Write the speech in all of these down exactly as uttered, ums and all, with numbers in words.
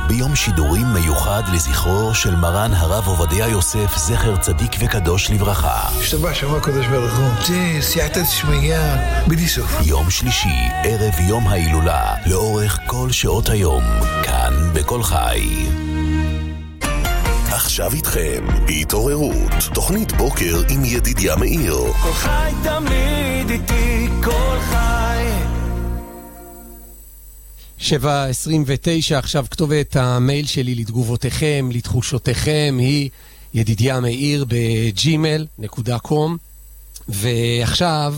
ביום שידורים מיוחד לזכרו של מרן הרב עובדיה יוסף זכר צדיק וקדוש לברכה. השתבח שמו הקדוש ברוך הוא. זה סייעתא דשמיא בלי סוף. יום שלישי, ערב יום ההילולה, לאורך כל שעות היום, כאן בכל חי. עכשיו איתכם, התעוררות, תוכנית בוקר עם ידידיה מאיר. כל חי תמיד איתי, כל חי. שבע עשרים ותשע, עכשיו כתובת המייל שלי לתגובותיכם, לתחושותיכם, היא ידידיה מאיר בג'ימל נקודה קום. ועכשיו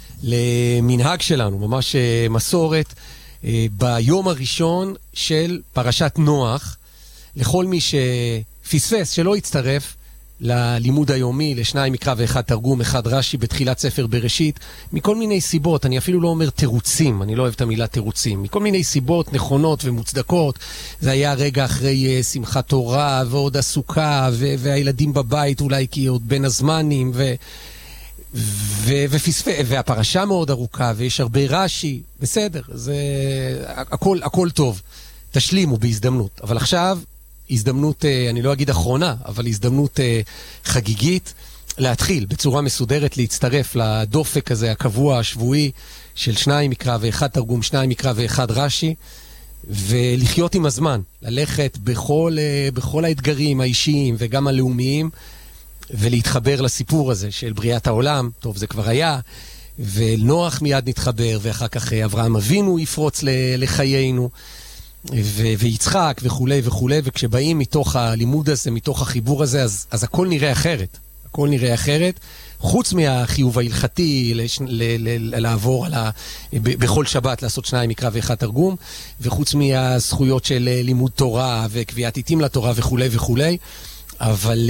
למנהג שלנו, ממש מסורת, ביום הראשון של פרשת נוח, לכל מי שפספס, שלא יצטרף ללימוד היומי, לשניים מקרא ואחד תרגום, אחד רש"י בתחילת ספר בראשית, מכל מיני סיבות, אני אפילו לא אומר תירוצים, אני לא אוהב את המילה תירוצים, מכל מיני סיבות נכונות ומוצדקות. זה היה רגע אחרי שמחת תורה ועוד עסוקה, והילדים בבית אולי כי עוד בין הזמנים, ו... ו- ופספ... והפרשה מאוד ארוכה, ויש הרבה רש"י, בסדר, זה... הכל, הכל טוב, תשלימו בהזדמנות. אבל עכשיו, הזדמנות, אני לא אגיד אחרונה, אבל הזדמנות חגיגית, להתחיל בצורה מסודרת, להצטרף לדופק הזה, הקבוע, השבועי, של שניים מקרא ואחד תרגום, שניים מקרא ואחד רש"י, ולחיות עם הזמן, ללכת בכל, בכל האתגרים האישיים וגם הלאומיים, ולהתחבר לסיפור הזה של בריאת העולם. טוב, זה כבר היה, ונוח מיד נתחבר, ואחר כך אברהם אבינו יפרוץ לחיינו, ו- ויצחק וכו' וכו', וכשבאים מתוך הלימוד הזה, מתוך החיבור הזה, אז, אז הכל נראה אחרת. הכל נראה אחרת, חוץ מהחיוב ההלכתי, לש- ל- ל- לעבור על ה- ב- בכל שבת לעשות שניים מקרא ואחד תרגום, וחוץ מהזכויות של לימוד תורה וקביעת עיתים לתורה וכו' וכו', אבל...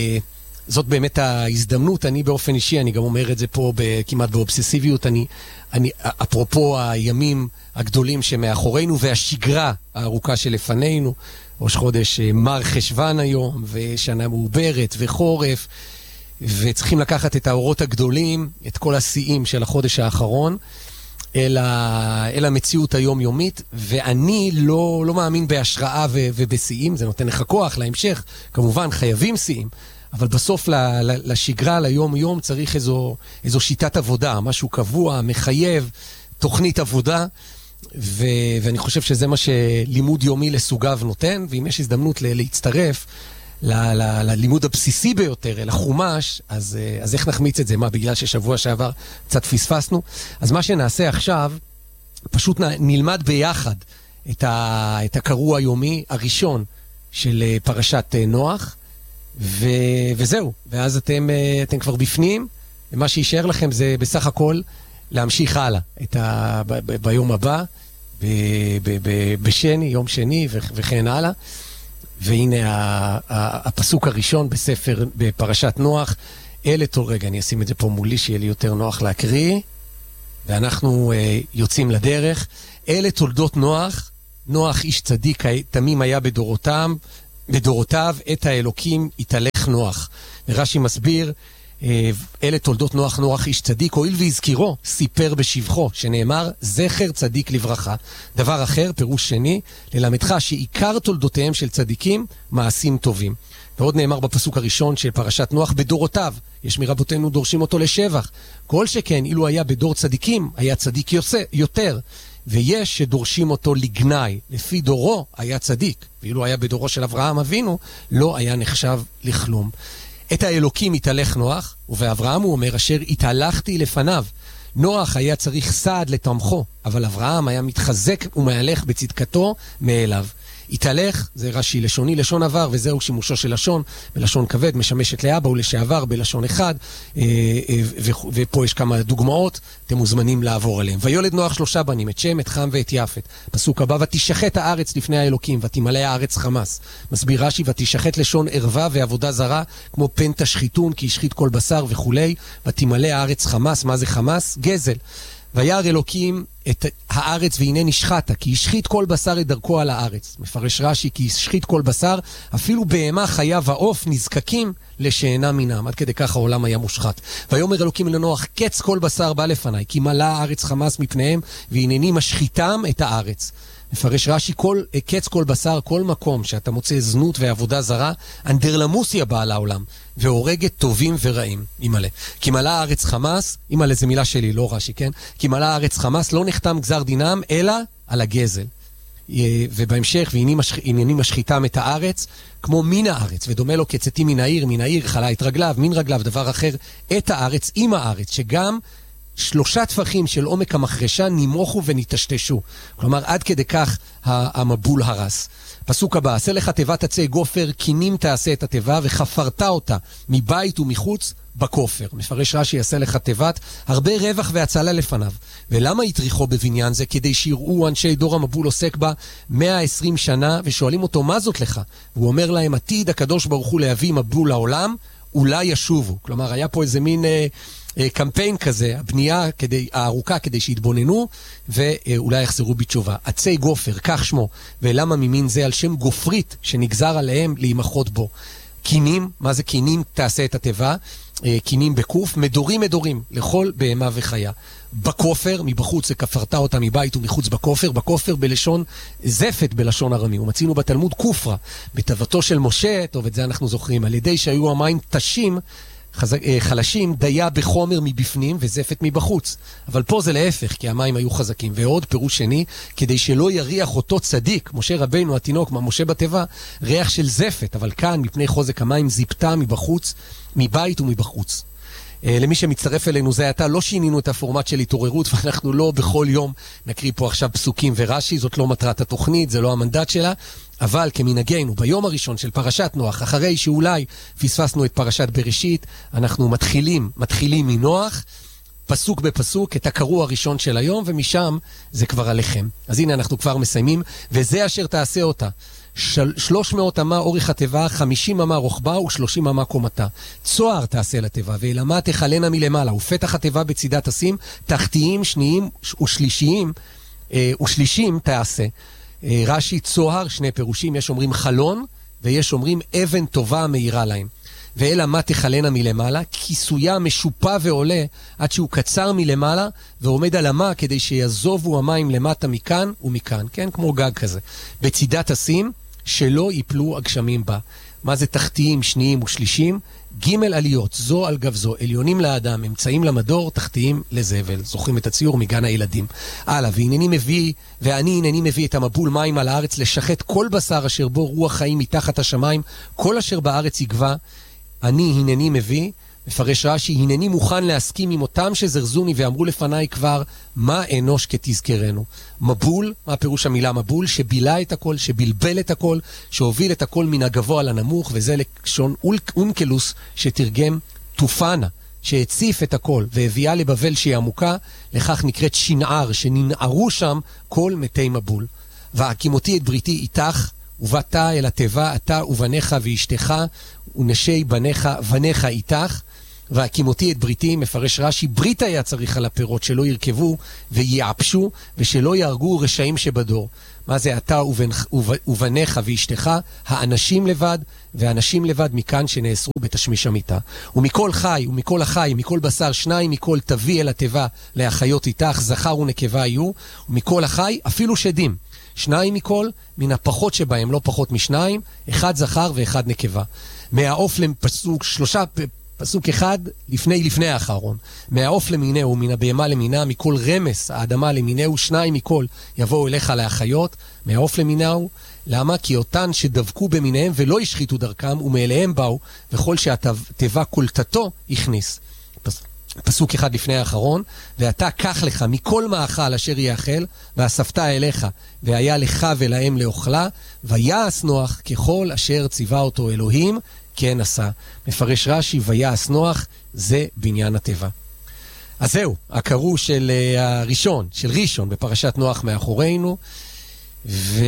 זאת באמת ההזדמנות. אני באופן אישי, אני גם אומר את זה פה כמעט באובססיביות, אני, אני, אפרופו הימים הגדולים שמאחורינו והשגרה הארוכה שלפנינו, ראש חודש מר חשוון היום, ושנה מעוברת וחורף, וצריכים לקחת את האורות הגדולים, את כל השיאים של החודש האחרון, אל, ה, אל המציאות היומיומית, ואני לא, לא מאמין בהשראה ו, ובשיאים, זה נותן לך כוח להמשך, כמובן חייבים שיאים, אבל בסוף לשגרה, ליום יום, צריך איזו, איזו שיטת עבודה, משהו קבוע, מחייב, תוכנית עבודה, ו, ואני חושב שזה מה שלימוד יומי לסוגיו נותן, ואם יש הזדמנות להצטרף ל, ל, ללימוד הבסיסי ביותר, אל החומש, אז, אז איך נחמיץ את זה? מה, בגלל ששבוע שעבר קצת פספסנו? אז מה שנעשה עכשיו, פשוט נלמד ביחד את, ה, את הקרוא היומי הראשון של פרשת נוח, ו... וזהו, ואז אתם, אתם כבר בפנים, ומה שישאר לכם זה בסך הכל להמשיך הלאה את ה... ב... ב... ביום הבא, ב... ב... ב... בשני, יום שני ו... וכן הלאה. והנה ה... ה... הפסוק הראשון בספר, בפרשת נוח, אלה תור רגע, אני אשים את זה פה מולי שיהיה לי יותר נוח להקריא, ואנחנו uh, יוצאים לדרך. אלה תולדות נוח, נוח איש צדיק תמים היה בדורותם, בדורותיו את האלוקים יתהלך נוח. ורש"י מסביר, אלה תולדות נוח, נוח איש צדיק, הואיל והזכירו, סיפר בשבחו, שנאמר זכר צדיק לברכה. דבר אחר, פירוש שני, ללמדך שעיקר תולדותיהם של צדיקים מעשים טובים. ועוד נאמר בפסוק הראשון של פרשת נוח, בדורותיו, יש מרבותינו דורשים אותו לשבח. כל שכן, אילו היה בדור צדיקים, היה צדיק יותר. ויש שדורשים אותו לגנאי, לפי דורו היה צדיק, ואילו היה בדורו של אברהם אבינו, לא היה נחשב לכלום. את האלוקים יתהלך נוח, ובאברהם הוא אומר, אשר התהלכתי לפניו. נוח היה צריך סעד לתמכו, אבל אברהם היה מתחזק ומהלך בצדקתו מאליו. התהלך, זה רש"י לשוני, לשון עבר, וזהו שימושו של לשון, בלשון כבד, משמשת לאבא ולשעבר בלשון אחד, ופה יש כמה דוגמאות, אתם מוזמנים לעבור עליהם. ויולד נוח שלושה בנים, את שם, את חם ואת יפת. פסוק הבא, ותשחט הארץ לפני האלוקים, ותמלא הארץ חמס. מסביר רש"י, ותשחט לשון ערווה ועבודה זרה, כמו פן תשחיתון, כי ישחית כל בשר וכולי, ותמלא הארץ חמס. מה זה חמס? גזל. וירא אלוקים את הארץ והנה נשחתה, כי השחית כל בשר את דרכו על הארץ. מפרש רש"י, כי השחית כל בשר, אפילו בהמה חיה ועוף נזקקים לשאינה מינם. עד כדי כך העולם היה מושחת. ויאמר אלוקים לנוח, קץ כל בשר בא לפניי, כי מלאה הארץ חמס מפניהם, והנני משחיתם את הארץ. מפרש רש"י, כל, קץ כל בשר, כל מקום שאתה מוצא זנות ועבודה זרה, אנדרלמוסיה באה לעולם, והורגת טובים ורעים, אימאלה. כי מלאה הארץ חמאס, אימאלה זה מילה שלי, לא רש"י, כן? כי מלאה הארץ חמאס, לא נחתם גזר דינם, אלא על הגזל. ובהמשך, ועניינים משחיתם את הארץ, כמו מן הארץ, ודומה לו קצתי מן העיר, מן העיר חלה את רגליו, מן רגליו, דבר אחר, את הארץ עם הארץ, שגם שלושה טפחים של עומק המחרשה נמוכו ונתשתשו. כלומר, עד כדי כך המבול הרס. פסוק הבא, עשה לך תיבת עצי גופר, קינים תעשה את התיבה, וחפרת אותה מבית ומחוץ בכופר. מפרש רש"י, יעשה לך תיבת, הרבה רווח והצלה לפניו. ולמה יטריחו בבניין זה? כדי שיראו אנשי דור המבול עוסק בה מאה ועשרים שנה, ושואלים אותו, מה זאת לך? והוא אומר להם, עתיד הקדוש ברוך הוא להביא מבול לעולם, אולי ישובו. כלומר, היה פה איזה מין אה, אה, קמפיין כזה, הבנייה כדי, הארוכה כדי שיתבוננו, ואולי יחזרו בתשובה. עצי גופר, כך שמו, ולמה ממין זה? על שם גופרית שנגזר עליהם להימחות בו. קינים, מה זה קינים? תעשה את התיבה. קינים בקוף, מדורים מדורים לכל בהמה וחיה. בכופר, מבחוץ וכפרת אותה מבית ומחוץ בכופר, בכופר בלשון זפת בלשון ארמי. ומצינו בתלמוד כופרה, בתוותו של משה, טוב את זה אנחנו זוכרים, על ידי שהיו המים תשים, חלשים, דיה בחומר מבפנים וזפת מבחוץ. אבל פה זה להפך, כי המים היו חזקים. ועוד פירוש שני, כדי שלא יריח אותו צדיק, משה רבינו התינוק, מה משה בטבע, ריח של זפת, אבל כאן מפני חוזק המים זיפתה מבחוץ, מבית ומבחוץ. למי שמצטרף אלינו זה הייתה, לא שינינו את הפורמט של התעוררות, ואנחנו לא בכל יום נקריא פה עכשיו פסוקים ורש"י, זאת לא מטרת התוכנית, זה לא המנדט שלה, אבל כמנהגנו, ביום הראשון של פרשת נוח, אחרי שאולי פספסנו את פרשת בראשית, אנחנו מתחילים, מתחילים מנוח, פסוק בפסוק, את הקרוא הראשון של היום, ומשם זה כבר עליכם. אז הנה אנחנו כבר מסיימים, וזה אשר תעשה אותה. של, שלוש מאות אמה אורך התיבה, חמישים אמה רוחבה ושלושים אמה קומתה. צוהר תעשה לתיבה, ואלמה תחלנה מלמעלה, ופתח התיבה בצידה תשים, תחתיים, שניים ושלישיים, אה, ושלישים תעשה. אה, רש"י צוהר, שני פירושים, יש אומרים חלון, ויש אומרים אבן טובה מאירה להם. ואלמה תחלנה מלמעלה, כיסויה משופע ועולה, עד שהוא קצר מלמעלה, ועומד על אמה כדי שיזובו המים למטה מכאן ומכאן, כן? כמו גג כזה. בצידה תשים, שלא ייפלו הגשמים בה. מה זה תחתיים, שניים ושלישים? ג' עליות, זו על גב זו, עליונים לאדם, אמצעים למדור, תחתיים לזבל. זוכרים את הציור מגן הילדים. הלאה, והנני מביא, ואני הנני מביא את המבול מים על הארץ, לשחט כל בשר אשר בו רוח חיים מתחת השמיים, כל אשר בארץ יגבה, אני הנני מביא, מפרש רש"י, הנני מוכן להסכים עם אותם שזרזוני ואמרו לפניי כבר, מה אנוש כתזכרנו. מבול, מה פירוש המילה מבול? שבילה את הכל, שבלבל את הכל, שהוביל את הכל מן הגבוה לנמוך, וזה לשון אונקלוס שתרגם תופנה, שהציף את הכל והביאה לבבל שהיא עמוקה, לכך נקראת שנער, שננערו שם כל מתי מבול. והקימותי את בריתי איתך, ובאת אל התיבה, אתה ובניך ואשתך, ונשי בניך, בניך איתך, והקימותי את בריתי, מפרש רש"י, ברית היה צריך על הפירות, שלא ירכבו ויעפשו, ושלא יהרגו רשעים שבדור. מה זה אתה ובנ, ובניך ואשתך? האנשים לבד, והאנשים לבד מכאן שנאסרו בתשמיש המיטה. ומכל חי, ומכל החי, מכל בשר שניים, מכל תביא אל התיבה להחיות איתך, זכר ונקבה יהיו, ומכל החי אפילו שדים. שניים מכל, מן הפחות שבהם, לא פחות משניים, אחד זכר ואחד נקבה. מהעוף לפסוק, שלושה, פסוק אחד, לפני לפני האחרון. מהעוף למינהו, מן הבהמה למינה, מכל רמס, האדמה למינהו, שניים מכל יבואו אליך להחיות, מהעוף למינהו. למה? כי אותן שדבקו במיניהם ולא השחיתו דרכם, ומאליהם באו, וכל שהתיבה קולטתו הכניס. פסוק אחד לפני האחרון, ואתה קח לך מכל מאכל אשר יאכל, ואספת אליך, והיה לך ולהם לאוכלה, ויעש נוח ככל אשר ציווה אותו אלוהים, כן עשה. מפרש רש"י, ויעש נוח, זה בניין הטבע. אז זהו, הקרוא של uh, הראשון, של ראשון, בפרשת נוח מאחורינו, ו...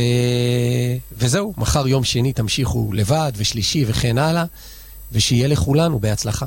וזהו, מחר יום שני תמשיכו לבד, ושלישי וכן הלאה, ושיהיה לכולנו בהצלחה.